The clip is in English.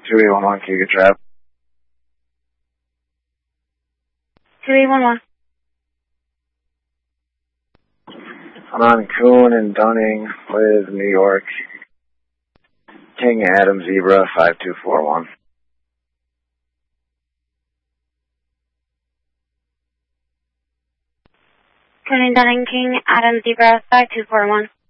2811, Giga Trap. 2811. I'm on Coon and Dunning with New York. King Adam Zebra 5241. Coon and Dunning, King Adam Zebra 5241.